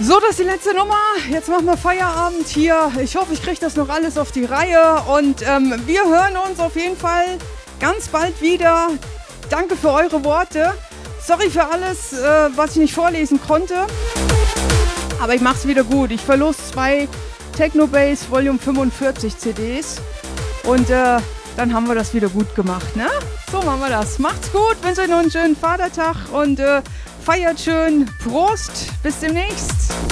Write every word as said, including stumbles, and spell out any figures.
So, das ist die letzte Nummer. Jetzt machen wir Feierabend hier. Ich hoffe, ich kriege das noch alles auf die Reihe. Und ähm, wir hören uns auf jeden Fall ganz bald wieder. Danke für eure Worte. Sorry für alles, äh, was ich nicht vorlesen konnte. Aber ich mache es wieder gut. Ich verlose zwei Technobase Volume fünfundvierzig C Ds. Und äh, dann haben wir das wieder gut gemacht, ne? So machen wir das. Macht's gut, wünsche euch noch einen schönen Vatertag und äh, feiert schön. Prost, bis demnächst.